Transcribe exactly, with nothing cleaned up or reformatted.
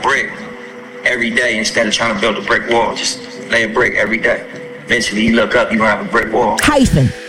brick every day instead of trying to build a brick wall. Just lay a brick every day. Eventually you look up, you're gonna have a brick wall. Hyphen.